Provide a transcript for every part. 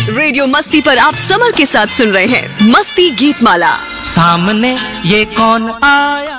Radio मस्ती पर आप समर के साथ सुन रहे हैं मस्ती गीत माला। सामने ये कौन आया।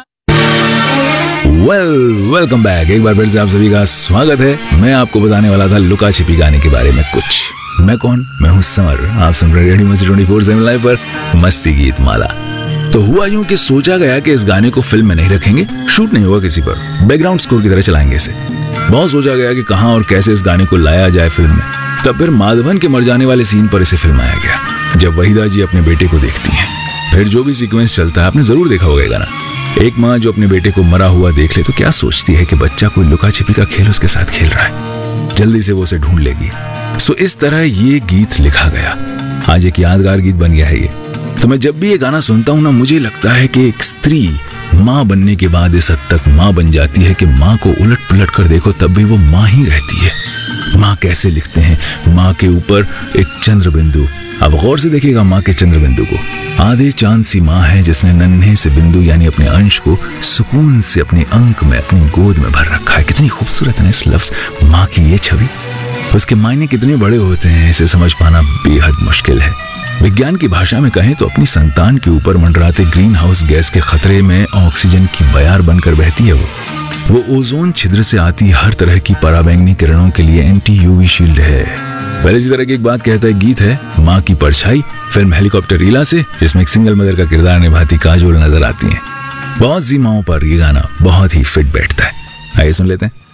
Welcome back. एक बार फिर से आप सभी का स्वागत है। मैं आपको बताने वाला था लुका छिपी गाने के बारे में कुछ। मैं कौन? मैं हूँ समर। आप सुन रहे रेडियो मस्ती 24/7 लाइव पर मस्ती गीत माला। तो हुआ यूं कि सोचा गया कि इस गाने को फिल्म में नहीं रखेंगे, शूट नहीं होगा किसी पर, बैकग्राउंड स्कोर की तरह चलाएंगे इसे। बहुत सोचा गया कि कहां और कैसे इस गाने को लाया जाए फिल्म में। तब फिर माधवन के मर जाने वाले सीन पर इसे फिल्माया गया, जब वहीदा जी अपने बेटे को देखती हैं। फिर जो भी सीक्वेंस चलता है, आपने जरूर देखा होगा गाना। एक माँ जो अपने बेटे को मरा हुआ देख ले तो क्या सोचती है कि बच्चा कोई लुका छिपी का खेल उसके साथ खेल रहा है, जल्दी से वो उसे ढूंढ लेगी। सो इस तरह ये गीत लिखा गया। आज एक यादगार गीत बन गया है ये। तो मैं जब भी ये गाना सुनता हूँ ना, मुझे लगता है कि एक स्त्री माँ बनने के बाद इस हद तक माँ बन जाती है कि माँ को उलट पुलट कर देखो तब भी वो माँ ही रहती है। माँ कैसे लिखते हैं, माँ के ऊपर एक चंद्र बिंदु। अब गौर से देखिएगा माँ के चंद्र बिंदु को। आधे चांद सी माँ है जिसने नन्हे से बिंदु यानी अपने अंश को सुकून से अपने अंक में, अपनी गोद में भर रखा है। कितनी खूबसूरत है इस लफ्ज माँ की ये छवि। उसके मायने कितने बड़े होते हैं, इसे समझ पाना बेहद मुश्किल है। विज्ञान की भाषा में कहें तो अपनी संतान के ऊपर मंडराते ग्रीन हाउस गैस के खतरे में ऑक्सीजन की बयार बनकर बहती है वो ओजोन छिद्र से आती हर तरह की पराबैंगनी किरणों के लिए एंटी यूवी शील्ड है। पहले इसी तरह की एक बात कहता है गीत है माँ की परछाई, फिल्म हेलीकॉप्टर रीला से, जिसमें एक सिंगल मदर का किरदार निभाती काजोल नजर आती है। बहुत सी माओं पर ये गाना बहुत ही फिट बैठता है। आइए सुन लेते हैं।